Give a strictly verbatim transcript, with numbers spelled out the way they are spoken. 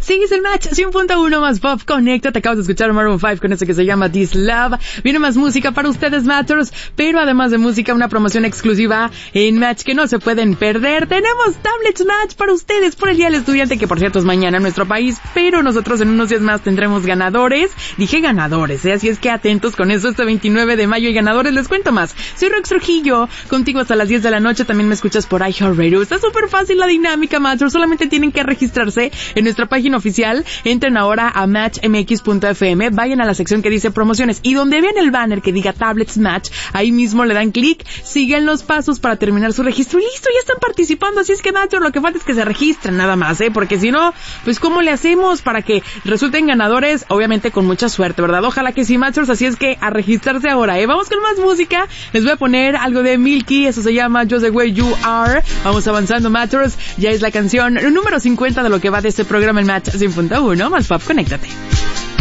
Sigues el Match cien punto uno más Pop Connecta. Te acabas de escuchar a Maroon cinco con eso que se llama This Love. Viene más música para ustedes, Matchers, pero además de música, una promoción exclusiva en Match que no se pueden perder. Tenemos Tablets Match para ustedes por el Día del Estudiante, que por cierto es mañana en nuestro país, pero nosotros en unos días más tendremos ganadores. Dije ganadores, ¿eh? Así es que atentos con eso. Este veintinueve de mayo hay ganadores. Les cuento más. Soy Rox Trujillo, contigo hasta las diez de la noche. También me escuchas por iHeartRadio. Está súper fácil la dinámica, Matchers. Solamente tienen que registrarse en nuestra página oficial. Entren ahora a match m x punto f m, vayan a la sección que dice promociones y donde vean el banner que diga Tablets Match, ahí mismo le dan clic, siguen los pasos para terminar su registro y listo, ya están participando. Así es que, Matchers, lo que falta es que se registren nada más, ¿eh? Porque si no, pues ¿cómo le hacemos para que resulten ganadores? Obviamente con mucha suerte, ¿verdad? Ojalá que sí, Matchers. Así es que a registrarse ahora, ¿eh? Vamos con más música. Les voy a poner algo de Milky, eso se llama Just the Way You Are. Vamos avanzando, Matchers. Ya es la canción número cincuenta de lo que va de este programa, el Match cien punto uno más Pop, conéctate.